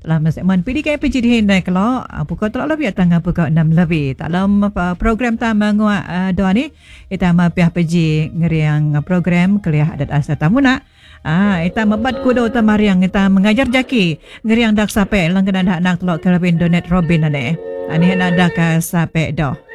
Dalam segmen PDK PJD Hindai kalau pukul telah lebih tanggal pukul 6 lebih. Dalam program tamu doa ni kita pihak PJ ngeriang program kuliah adat asa tamuna. Kita membuat kuda utamariang kita mengajar jaki ngeriang dak sampai langganan anak telok kelabin donet Robin ane. Ani nak dak sampai dah.